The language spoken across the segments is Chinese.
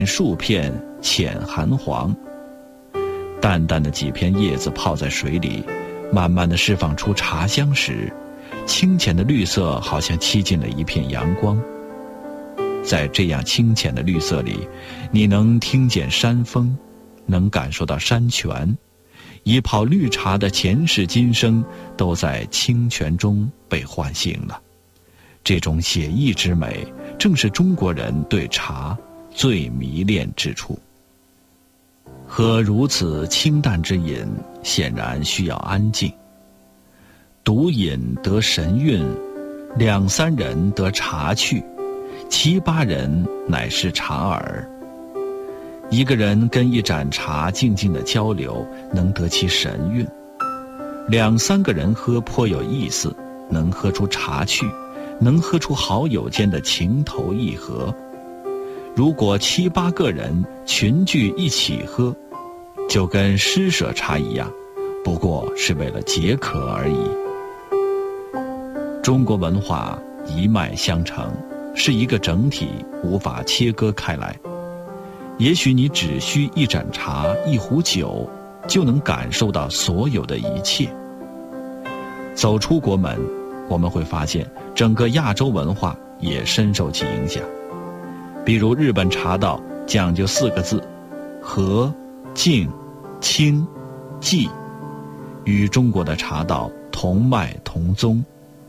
数片浅寒黄，淡淡的几片叶子泡在水里，慢慢地释放出茶香时，清浅的绿色好像栖进了一片阳光。在这样清浅的绿色里，你能听见山风，能感受到山泉，一泡绿茶的前世今生都在清泉中被唤醒了。这种写意之美，正是中国人对茶最迷恋之处。喝如此清淡之饮，显然需要安静。独饮得神韵，2、3人得茶趣，7、8人乃是茶耳。一个人跟一盏茶静静的交流，能得其神韵；2、3个人喝颇有意思，能喝出茶趣，能喝出好友间的情投意合。如果7、8个人群聚一起喝，就跟施舍茶一样，不过是为了解渴而已。中国文化一脉相承，是一个整体，无法切割开来。也许你只需一盏茶、一壶酒，就能感受到所有的一切。走出国门，我们会发现整个亚洲文化也深受其影响。比如日本茶道讲究4个字：和、静、清、寂，与中国的茶道同脉同宗。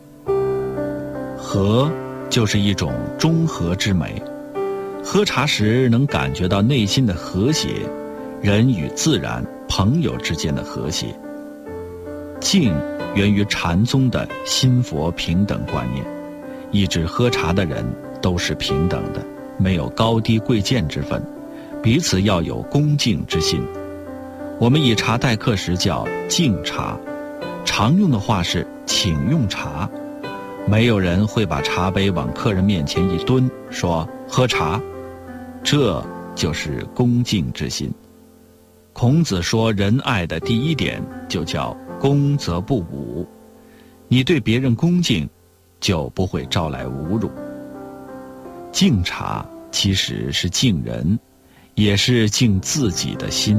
和就是一种中和之美，喝茶时能感觉到内心的和谐，人与自然、朋友之间的和谐。静源于禅宗的心佛平等观念，一直喝茶的人都是平等的，没有高低贵贱之分，彼此要有恭敬之心。我们以茶待客时叫敬茶，常用的话是请用茶。没有人会把茶杯往客人面前一蹲，说喝茶，这就是恭敬之心。孔子说仁爱的第1点就叫恭则不侮，你对别人恭敬，就不会招来侮辱。敬茶其实是敬人，也是敬自己的心。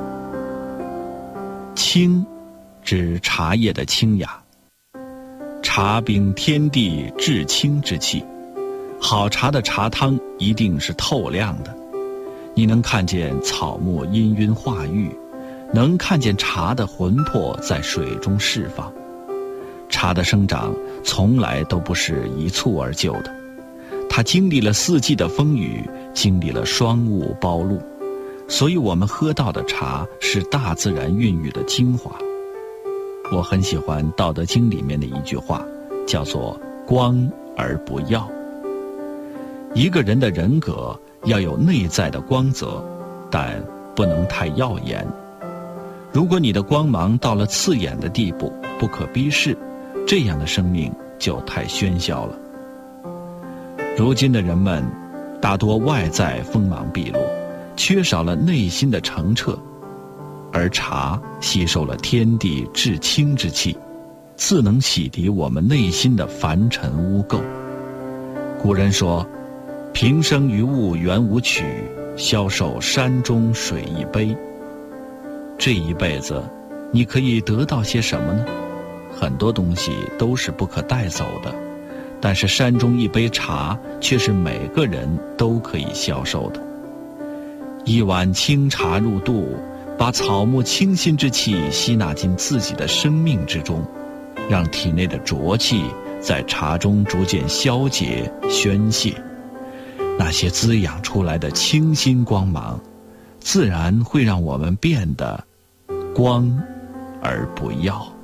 清指茶叶的清雅，茶秉天地至清之气，好茶的茶汤一定是透亮的，你能看见草木氤氲化育，能看见茶的魂魄在水中释放。茶的生长从来都不是一蹴而就的，它经历了4季的风雨，经历了霜雾暴露，所以我们喝到的茶是大自然孕育的精华。我很喜欢《道德经》里面的一句话，叫做光而不耀。一个人的人格要有内在的光泽，但不能太耀眼。如果你的光芒到了刺眼的地步，不可逼视，这样的生命就太喧嚣了。如今的人们大多外在锋芒毕露，缺少了内心的澄澈，而茶吸收了天地至清之气，自能洗涤我们内心的凡尘污垢。古人说，平生于物原无曲，消受山中水一杯。这一辈子你可以得到些什么呢？很多东西都是不可带走的，但是山中一杯茶却是每个人都可以消受的。一碗清茶入肚，把草木清新之气吸纳进自己的生命之中，让体内的浊气在茶中逐渐消解宣泄，那些滋养出来的清新光芒，自然会让我们变得光而不耀。